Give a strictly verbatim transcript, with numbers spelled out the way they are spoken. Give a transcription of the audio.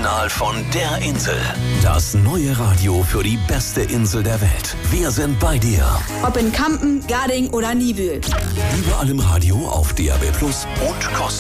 Original von der Insel. Das neue Radio für die beste Insel der Welt. Wir sind bei dir. Ob in Kampen, Garding oder Niebüll. Überall im Radio auf D A B Plus und kostenlos.